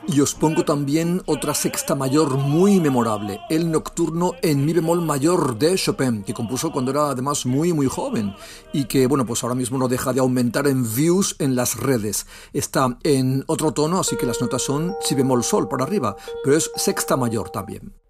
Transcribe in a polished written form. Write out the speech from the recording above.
Y os pongo también otra sexta mayor muy memorable, el nocturno en mi bemol mayor de Chopin, que compuso cuando era además muy joven y que, bueno, pues ahora mismo no deja de aumentar en views en las redes. Está en otro tono, así que las notas son si bemol sol para arriba, pero es sexta mayor también.